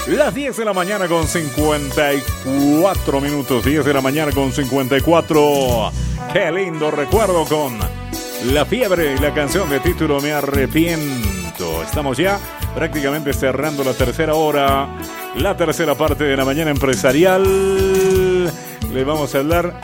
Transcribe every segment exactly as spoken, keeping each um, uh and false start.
Las diez de la mañana con cincuenta y cuatro minutos. diez de la mañana con cincuenta y cuatro. Qué lindo recuerdo con La Fiebre y la canción de título Me Arrepiento. Estamos ya prácticamente cerrando la tercera hora, la tercera parte de la mañana empresarial. Le vamos a hablar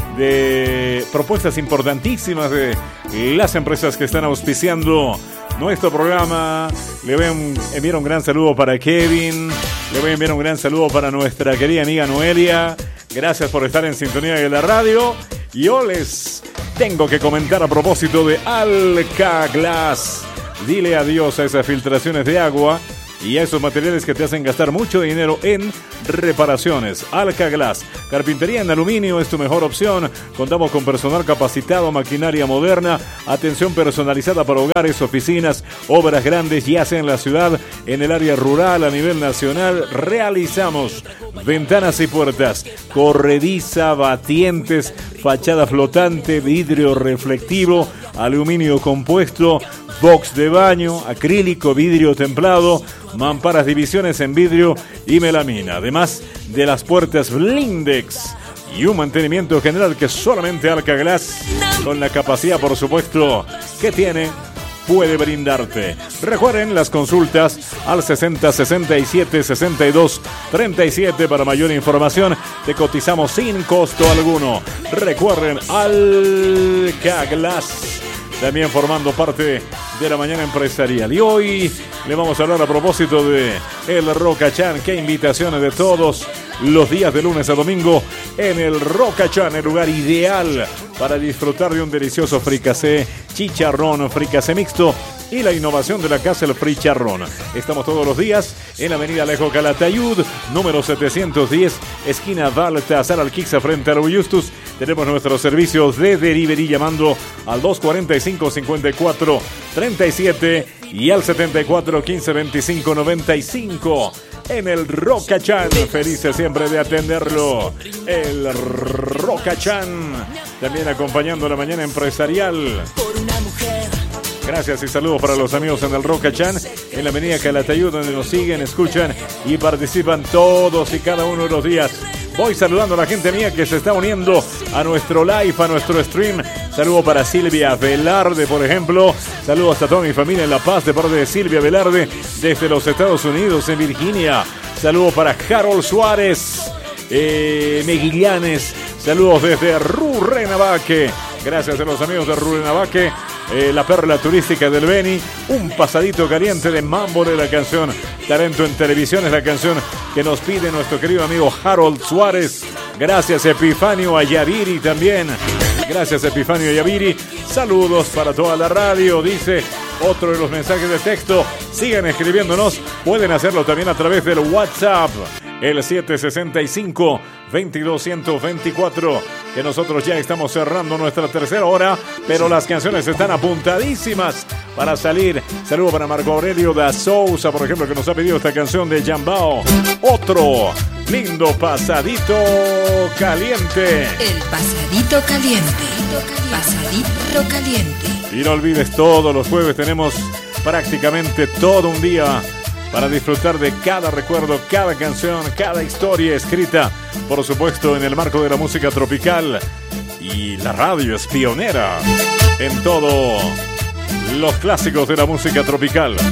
de propuestas importantísimas de las empresas que están auspiciando nuestro programa. Le voy a enviar un gran saludo para Kevin. Le voy a enviar un gran saludo para nuestra querida amiga Noelia. Gracias por estar en sintonía de la radio. Yo les tengo que comentar a propósito de Alcaglass. Dile adiós a esas filtraciones de agua y a esos materiales que te hacen gastar mucho dinero en reparaciones. Alcaglass, carpintería en aluminio es tu mejor opción. Contamos con personal capacitado, maquinaria moderna, atención personalizada para hogares, oficinas, obras grandes, ya sea en la ciudad, en el área rural, a nivel nacional. Realizamos ventanas y puertas, corrediza, batientes, fachada flotante, vidrio reflectivo, aluminio compuesto, box de baño, acrílico, vidrio templado, mamparas, divisiones en vidrio y melamina. Además de las puertas blindex y un mantenimiento general que solamente Alcaglass, con la capacidad, por supuesto, que tiene, puede brindarte. Recuerden las consultas al sesenta, sesenta y siete, sesenta y dos, treinta y siete para mayor información. Te cotizamos sin costo alguno. Recuerden Alcaglass, también formando parte de la mañana empresarial. Y hoy le vamos a hablar a propósito de el Rocachan. Qué invitaciones de todos los días de lunes a domingo en el Rocachan, el lugar ideal para disfrutar de un delicioso fricasé, chicharrón, fricasé mixto y la innovación de la casa, el fricharrón. Estamos todos los días en la avenida Alejo Calatayud, número setecientos diez, esquina Baltasar Alquiza, frente a la Justus. Tenemos nuestros servicios de delivery llamando al dos cuarenta y cinco, cincuenta y cuatro, treinta y siete y al setenta y cuatro, quince, veinticinco, noventa y cinco. En el Rocachan, felices siempre de atenderlo. El Rocachan, también acompañando la mañana empresarial. Gracias y saludos para los amigos en el Rocachan, en la avenida Calatayud, donde nos siguen, escuchan y participan todos y cada uno de los días. Voy saludando a la gente mía que se está uniendo a nuestro live, a nuestro stream. Saludo para Silvia Velarde, por ejemplo. Saludos a toda mi familia en La Paz, de parte de Silvia Velarde, desde los Estados Unidos, en Virginia. Saludo para Harold Suárez, eh, Meguillanes. Saludos desde Rurrenabaque. Gracias a los amigos de Rurrenabaque. Eh, la perla turística del Beni, un pasadito caliente de Mambo de la canción Talento en Televisión, es la canción que nos pide nuestro querido amigo Harold Suárez. Gracias Epifanio Ayaviri también. Gracias Epifanio Ayaviri. Saludos para toda la radio, dice otro de los mensajes de texto. Sigan escribiéndonos, pueden hacerlo también a través del WhatsApp, el siete sesenta y cinco, veintidós, ciento veinticuatro, que nosotros ya estamos cerrando nuestra tercera hora, pero las canciones están apuntadísimas para salir. Saludo para Marco Aurelio da Sousa, por ejemplo, que nos ha pedido esta canción de Jambao. Otro lindo pasadito caliente. El pasadito caliente. Pasadito caliente. Y no olvides, todos los jueves tenemos prácticamente todo un día para disfrutar de cada recuerdo, cada canción, cada historia escrita, por supuesto, en el marco de la música tropical. Y la radio es pionera en todos los clásicos de la música tropical.